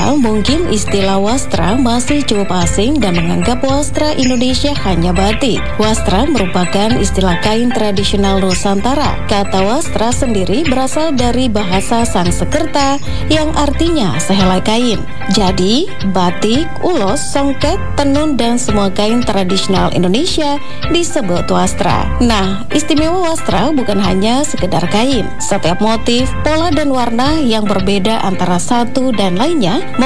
beberapa, mungkin istilah wastra masih cukup asing dan menganggap wastra Indonesia hanya batik. Wastra merupakan istilah kain tradisional Nusantara. Kata wastra sendiri berasal dari bahasa Sanskerta yang artinya sehelai kain. Jadi, batik, ulos, songket, tenun, dan semua kain tradisional Indonesia disebut wastra. Nah, istimewa wastra bukan hanya sekedar kain. Setiap motif, pola, dan warna yang berbeda antara satu dan lainnya